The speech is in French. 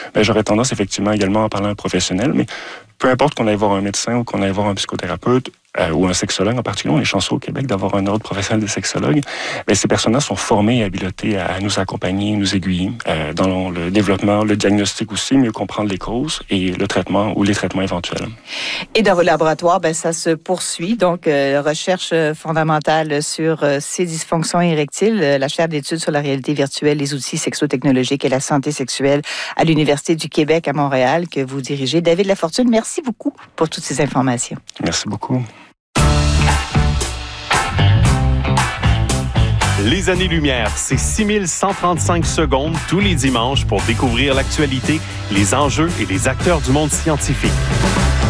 j'aurais tendance effectivement également à en parler à un professionnel, mais peu importe qu'on aille voir un médecin ou qu'on aille voir un psychothérapeute ou un sexologue en particulier, on est chanceux au Québec d'avoir un ordre professionnel de sexologue, mais ces personnes-là sont formées et habilitées à nous accompagner, nous aiguiller dans le développement, le diagnostic aussi, mieux comprendre les causes et le traitement ou les traitements éventuels. Et dans vos laboratoires, ça se poursuit. Donc, recherche fondamentale sur ces dysfonctions érectiles, la chaire d'études sur la réalité virtuelle, les outils sexotechnologiques et la santé sexuelle à l'Université du Québec à Montréal que vous dirigez. David Lafortune, merci beaucoup pour toutes ces informations. Merci beaucoup. Les années-lumière, c'est 6135 secondes tous les dimanches pour découvrir l'actualité, les enjeux et les acteurs du monde scientifique.